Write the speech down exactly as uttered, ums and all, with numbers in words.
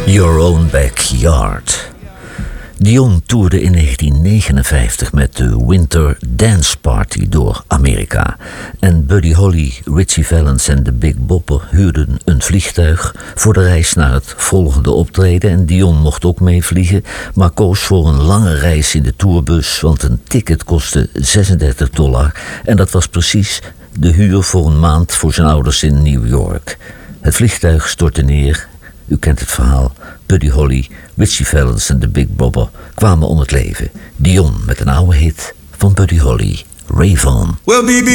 Your Own Backyard. Dion toerde in negentien negenenvijftig met de Winter Dance Party door Amerika. En Buddy Holly, Ritchie Valens en de Big Bopper huurden een vliegtuig voor de reis naar het volgende optreden. En Dion mocht ook meevliegen, maar koos voor een lange reis in de tourbus, want een ticket kostte zesendertig dollar. En dat was precies de huur voor een maand voor zijn ouders in New York. Het vliegtuig stortte neer. U kent het verhaal. Buddy Holly, Ritchie Valens en de Big Bopper kwamen om het leven. Dion met een oude hit van Buddy Holly, Rave On. Well, baby,